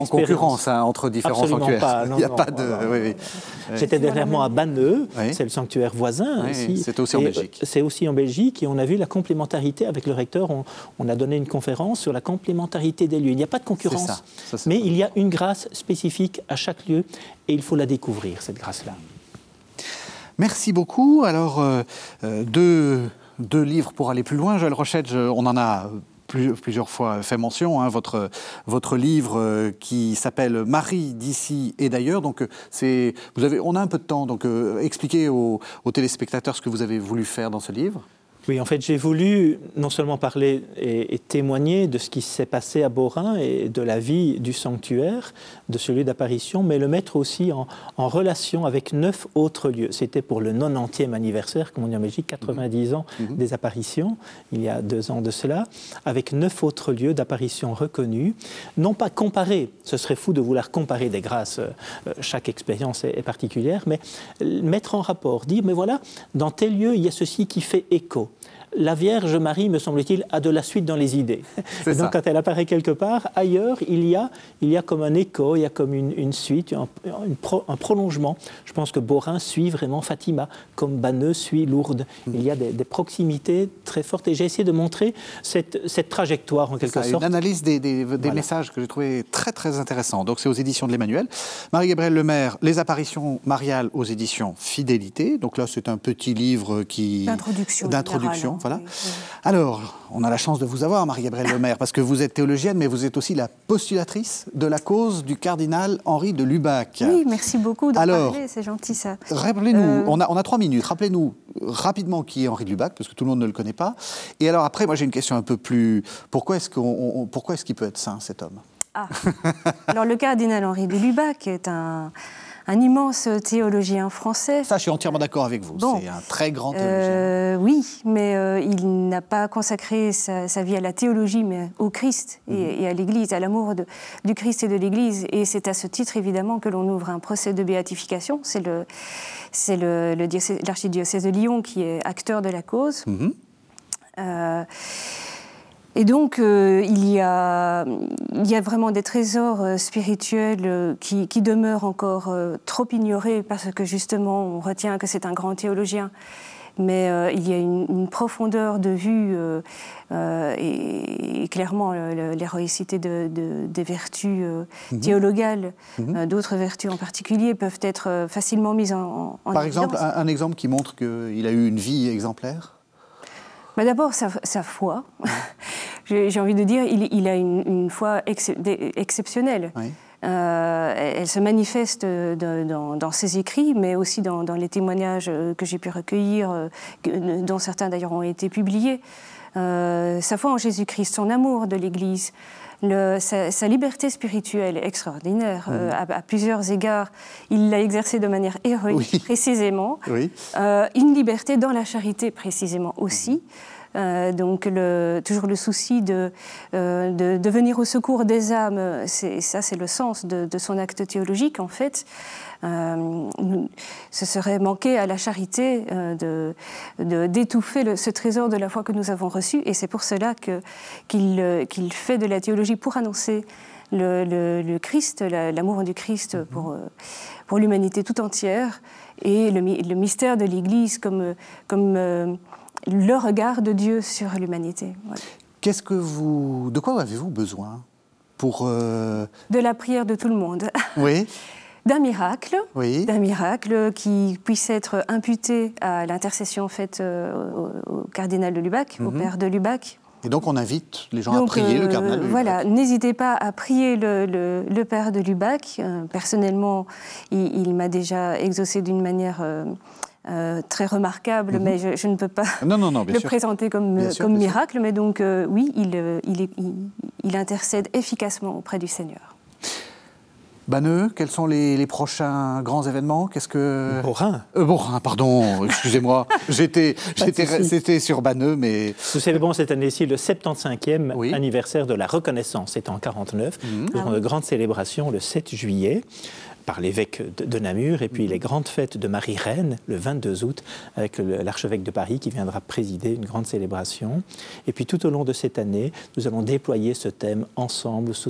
En concurrence entre différents sanctuaires. Pas, il n'y a pas de... Oui. J'étais dernièrement à Banneux, oui. C'est le sanctuaire voisin. Oui, c'est aussi en Belgique. C'est aussi en Belgique et on a vu la complémentarité avec le recteur. On a donné une conférence sur la complémentarité des lieux. Il n'y a pas de concurrence, mais il y a une grâce spécifique à chaque lieu et il faut la découvrir, cette grâce-là. Merci beaucoup. Alors, deux livres pour aller plus loin. Joël Rochette, on en a plusieurs fois fait mention, votre livre qui s'appelle Marie d'ici et d'ailleurs. Donc, on a un peu de temps, donc expliquez aux téléspectateurs ce que vous avez voulu faire dans ce livre. Oui, en fait, j'ai voulu non seulement parler et témoigner de ce qui s'est passé à Beaurain et de la vie du sanctuaire, de ce lieu d'apparition, mais le mettre aussi en relation avec 9 autres lieux. C'était pour le 90e anniversaire, comme on dit en Belgique, 90 ans des apparitions, il y a 2 ans de cela, avec 9 autres lieux d'apparition reconnus. Non pas comparer, ce serait fou de vouloir comparer des grâces, chaque expérience est particulière, mais mettre en rapport, dire, mais voilà, dans tel lieu, il y a ceci qui fait écho. La Vierge Marie, me semble-t-il, a de la suite dans les idées. Et donc, quand elle apparaît quelque part, ailleurs, il y a comme un écho, il y a comme une suite, un prolongement. Je pense que Beaurain suit vraiment Fatima, comme Banneux suit Lourdes. Il y a des proximités très fortes. Et j'ai essayé de montrer cette trajectoire, en quelque sorte. Une analyse des messages que j'ai trouvé très, très intéressant. Donc, c'est aux éditions de l'Emmanuel. Marie-Gabrielle Lemaire, Les apparitions mariales aux éditions Fidélité. Donc là, c'est un petit livre d'introduction. Voilà. Oui. Alors, on a la chance de vous avoir, Marie-Gabrielle Lemaire, parce que vous êtes théologienne, mais vous êtes aussi la postulatrice de la cause du cardinal Henri de Lubac. Oui, merci beaucoup d'en parler, c'est gentil ça. Rappelez-nous, on a 3 minutes, rappelez-nous rapidement qui est Henri de Lubac, parce que tout le monde ne le connaît pas. Et alors après, moi j'ai une question un peu plus... Pourquoi est-ce qu'il peut être saint, cet homme ? Alors le cardinal Henri de Lubac est un immense théologien français. Ça, je suis entièrement d'accord avec vous. C'est un très grand théologien. Oui, mais il n'a pas consacré sa vie à la théologie, mais au Christ et à l'Église, à l'amour du Christ et de l'Église. Et c'est à ce titre, évidemment, que l'on ouvre un procès de béatification. C'est l'archidiocèse de Lyon qui est acteur de la cause. Et donc, il y a vraiment des trésors spirituels qui demeurent encore trop ignorés parce que, justement, on retient que c'est un grand théologien. Mais il y a une profondeur de vue et clairement l'héroïcité des vertus théologales, d'autres vertus en particulier, peuvent être facilement mises en Par exemple, un exemple qui montre qu'il a eu une vie exemplaire ? D'abord, sa foi. J'ai envie de dire, il a une foi exceptionnelle. Oui. Elle se manifeste dans ses écrits, mais aussi dans les témoignages que j'ai pu recueillir, dont certains d'ailleurs ont été publiés. Sa foi en Jésus-Christ, son amour de l'Église, sa liberté spirituelle est extraordinaire. À plusieurs égards, il l'a exercée de manière héroïque, précisément. Oui. Une liberté dans la charité, précisément aussi. Donc toujours le souci de venir au secours des âmes, c'est le sens de son acte théologique en fait. Ce serait manquer à la charité d'étouffer ce trésor de la foi que nous avons reçu, et c'est pour cela qu'il fait de la théologie pour annoncer le Christ, l'amour du Christ pour l'humanité tout entière, et le mystère de l'Église comme le regard de Dieu sur l'humanité. Voilà. De quoi avez-vous besoin pour... De la prière de tout le monde. Oui. D'un miracle qui puisse être imputé à l'intercession faite au cardinal de Lubac, au père de Lubac. Et donc on invite les gens à prier le cardinal de Lubac. Voilà, n'hésitez pas à prier le père de Lubac. Personnellement, il m'a déjà exaucé d'une manière... très remarquable, mais je ne peux pas le présenter comme miracle, mais donc oui, il intercède efficacement auprès du Seigneur. Banneux, quels sont les prochains grands événements ? Beaurain. Beaurain, pardon, excusez-moi, c'était sur Banneux, mais... Vous savez, cette année-ci, le 75e anniversaire de la Reconnaissance, c'était en 1949, nous avons de grandes célébrations le 7 juillet, par l'évêque de Namur, et puis les grandes fêtes de Marie-Reine, le 22 août, avec l'archevêque de Paris qui viendra présider une grande célébration. Et puis tout au long de cette année, nous allons déployer ce thème ensemble,